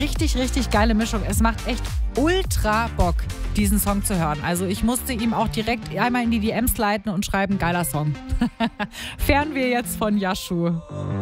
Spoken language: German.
Richtig, richtig geile Mischung. Es macht echt ultra Bock, diesen Song zu hören. Also ich musste ihm auch direkt einmal in die DMs leiten und schreiben, geiler Song. Fern wir jetzt von Yashu.